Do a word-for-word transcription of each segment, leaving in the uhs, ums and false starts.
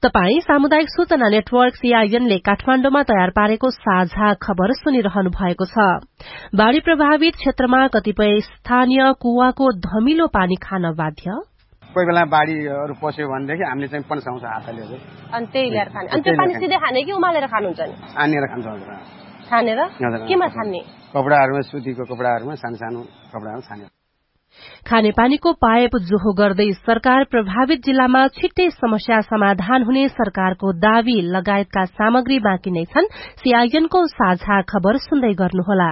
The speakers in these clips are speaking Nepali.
तपाई सामुदायिक सूचना नेटवर्क सीआईएनले काठमाण्डुमा तयार पारेको साझा खबर सुनिरहनु भएको छ। बाढ़ी प्रभावित क्षेत्रमा कतिपय स्थानीय कुवाको धमिलो पानी खान बाध्य। कोही बेला बाढ़ीहरु पस्यो भनेदेखि हामीले चाहिँ पन्साउँछ हातले हो अनि त्यही ल्याएर खाने। अनि त्यो पानी सिधै खाने कि उमालेर खानुहुन्छ नि? छानेर खान्छ हजुर। छानेर केमा छान्ने? कपडाहरुमा, सुतीको कपडाहरुमा, सानो सानो कपडाहरुमा छानेर। खानेपानीको पाइप जोहो गर्दै सरकार प्रभावित जिल्लामा छिट्टै समस्या समाधान हुने सरकारको दावी लगायतका सामग्री बाँकी नै छन्। सीआईएनको साझा खबर सुन्दै गर्नुहोला।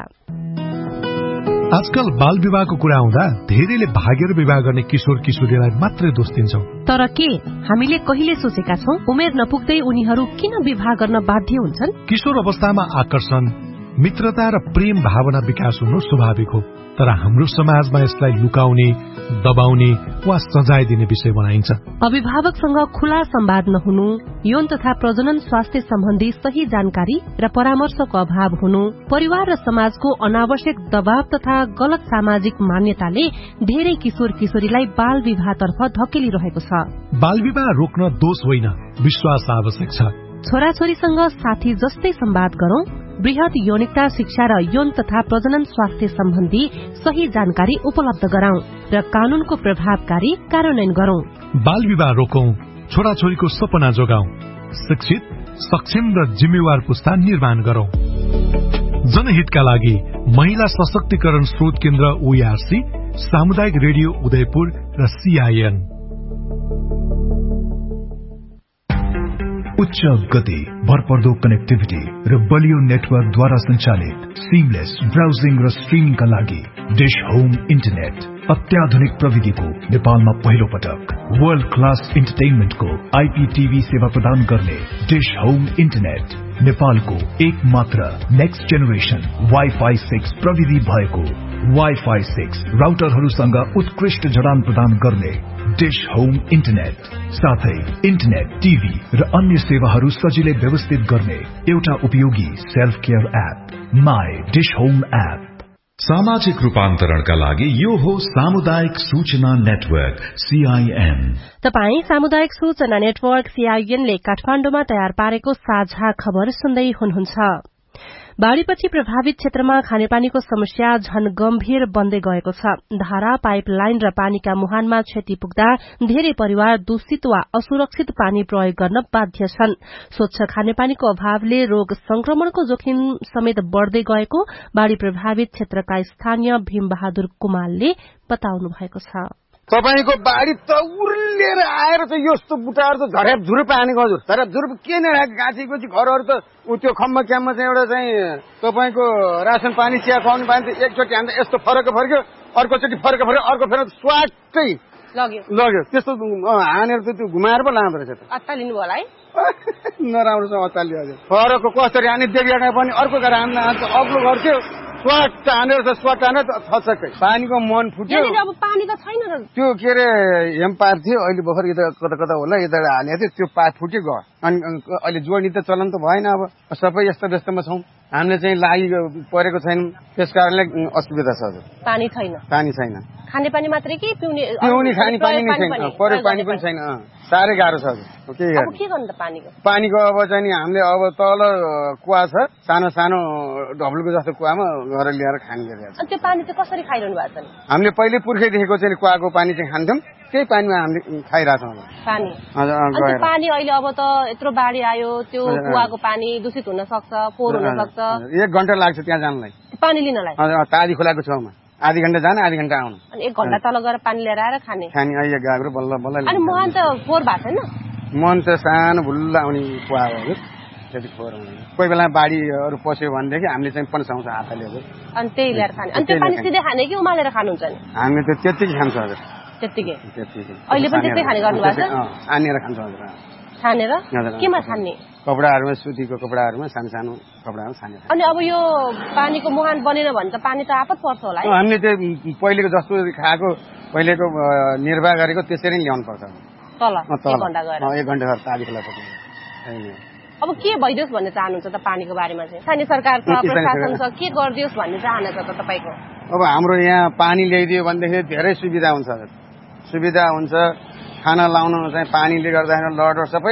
आजकल बाल विवाहको कुरा आउँदा धेरैले भागेर विवाह गर्ने किशोर किशोरीलाई मात्रै दोष दिन्छौं। तर के हामीले कहिले सोचेका छौं उमेर नपुग्दै उनीहरू किन विवाह गर्न बाध्य हुन्छन्? किशोर अवस्थामा आकर्षण, मित्रता र प्रेम भावना विकास हुनु स्वाभाविक हो, तर हाम्रो समाजमा यसलाई लुकाउने, दबाउने वा सजाय दिने विषय बनाइन्छ। अभिभावकसँग खुला संवाद नहुनु, यौन तथा प्रजनन स्वास्थ्य सम्बन्धी सही जानकारी र परामर्शको अभाव हुनु, परिवार र समाजको अनावश्यक दबाव तथा गलत सामाजिक मान्यताले धेरै किशोर किशोरीलाई बाल विवाहतर्फ धकेलिरहेको छ। बाल विवाह रोक्न दोष होइन, विश्वास आवश्यक छ। छोराछोरीसँग साथी जस्तै संवाद गरौं, वृहत यौनिकता शिक्षा र यौन तथा प्रजनन स्वास्थ्य सम्बन्धी सही जानकारी उपलब्ध गराउँ र कानूनको प्रभावकारी कार्यान्वयन गरौं। बाल विवाह रोकौं, छोराछोरीको सपना जोगाउँ, शिक्षित, सक्षम र जिम्मेवार पुस्ता निर्माण गरौं। जनहितका लागि महिला सशक्तिकरण स्रोत केन्द्र ओईआरसी, सामुदायिक रेडियो उदयपुर र सीआईएन। उच्च गति, भरपर्दो कनेक्टिभिटी र बलियो नेटवर्कद्वारा सञ्चालित सिमलेस ब्राउजिङ र स्ट्रिमिङका लागि डिश होम इन्टरनेट अत्याधुनिक प्रविधिको नेपालमा पहिलो पटक वर्ल्ड क्लास इन्टरटेनमेन्टको आईपीटीभी सेवा प्रदान गर्ने डिश होम इन्टरनेट नेपालको एक मात्र नेक्स्ट जेनेरेसन वाइफाई सिक्स प्रविधि भएको वाइफाई सिक्स राउटरहरूसँग उत्कृष्ट जडान प्रदान गर्ने डिश होम इन्टरनेट, साथै इन्टरनेट, टीभी र अन्य सेवाहरू सजिलै व्यवस्थित गर्ने एउटा उपयोगी self care app my dish home app. सामाजिक रूपान्तरणका लागि यो हो सामुदायिक सूचना नेटवर्क सीआईएन। तपाई सामुदायिक सूचना नेटवर्क सीआईएनले काठमाण्डुमा तयार पारेको साझा खबर सुन्दै हुनुहुन्छ। बाढ़ीपछि प्रभावित क्षेत्रमा खानेपानीको समस्या झन गम्भीर बन्दै गएको छ। धारा, पाइपलाइन र पानीका मुहानमा क्षति पुग्दा धेरै परिवार दूषित वा असुरक्षित पानी प्रयोग गर्न बाध्य छन्। स्वच्छ खानेपानीको अभावले रोग संक्रमणको जोखिम समेत बढ़दै गएको बाढ़ी प्रभावित क्षेत्रका स्थानीय भीमबहादुर कुमालले बताउनु भएको छ। तपाईको बाढी त उर्लिएर आएर चाहिँ यस्तो बुटाहरू त झर्याप झुरुप हानेको हजुर। झर्याप झुरुप के नै गाँचेको चाहिँ घरहरू त त्यो खम्मा क्याममा चाहिँ एउटा चाहिँ तपाईँको रासन पानी चिया खुवाउने पानी त एकचोटि हान्दा यस्तो फरक फर्क्यो, अर्कोचोटि फरक फर्क्यो, अर्को फेरि स्वाटै लग्यो लग्यो त्यस्तो हानेर त त्यो घुमाएर पो लाँदो रहेछ। अत्तालिनु होला है नराम्रोसँग अत्तालियो हजुर। फरकको कसरी हाने देख्दा पनि अर्को घर हान्न हान्छ, अग्लो घर थियो स्वाट हानेर त स्वाट हानेर थचक्कै पानीको मन फुट्यो। अब पानी त छैन र त्यो के अरे हेमपार थियो, अहिले भर्खर यता कता कता होला यता हालेको थियो, त्यो पात फुट्यो गयो। अनि अहिले जोड्ने त चलन त भएन, अब सबै यस्तो व्यस्तमा छौँ, हामीले चाहिँ लागि परेको छैन, त्यस कारणले असुविधा छ हजुर। पानी छैन, पानी छैन, खानेपानी मात्रै कि पिउने पिउने खाने पानी नै छैन, प्रयोग पानी पनि छैन, साह्रै गाह्रो छ हजुर। के गर्नु त पानीको पानीको अब चाहिँ नि हामीले अब तल कुवा छ, सानो सानो ढब्लुको जस्तो कुवामा घर ल्याएर खाने गरेको छ। त्यो पानी चाहिँ कसरी खाइरहनु भएको छ? हामीले पहिले पुर्खैदेखिको चाहिँ कुवाको पानी चाहिँ खान्थ्यौँ, त्यही पानीमा हामीले खाइरहेछौँ पानी। हजुर पानी अहिले अब त यत्रो बाढी आयो, त्यो कुवाको पानी दूषित हुन सक्छ, फोहोर हुन सक्छ, एक घण्टा लाग्छ त्यहाँ जानलाई पानी लिनलाई। हजुर ताजी खोलाको छेउमा आधी घण्टा जाने आधी घण्टा आउनु, अनि एक घण्टा तल गएर पानी लिएर आएर खाने खाने अहिले गएको बल्ल बल्ल। अनि मुहान त फोहोर भएको छैन? मुहान त सानो भुल्ला आउने कुवा हो हजुर, त्यति फोहोर हुँदैन। कोही बेला बाढीहरू पस्यो भनेदेखि हामीले चाहिँ पन्साउँछ हातले हजुर। अनि त्यही लिएर खाने। अनि त्यो पानी सिधै खाने कि उमालेर खानुहुन्छ नि? हामीले त त्यतिकै खान्छ हजुर। त्यतिकै त्यतिकै अहिले पनि त्यस्तै खाने गर्नु भएको छ? छानेर खान्छ हजुर। छानेर केमा छान्ने? कपडाहरूमा, सुतीको कपडाहरूमा, सानो सानो कपडाहरू छानेर। अनि अब यो पानीको मुहान बनेन भने त पानी त आपत पर्छ होला है? हामीले त्यो पहिलेको जस्तो खाएको पहिलेको निर्वाह गरेको त्यसरी नै ल्याउनु पर्छ तल एक घण्टा गएर। एक घण्टा गएर ताजी खोला पर्छ। अब के भइदियोस् भन्ने चाहनुहुन्छ त पानीको बारेमा चाहिँ? स्थानीय सरकार छ, प्रशासन छ, के गरिदियोस् भन्ने चाहना छ त तपाईँको? अब हाम्रो यहाँ पानी ल्याइदियो भनेदेखि धेरै सुविधा हुन्छ, सुविधा हुन्छ, खाना लाउन चाहिँ पानीले गर्दाखेरि लडर सबै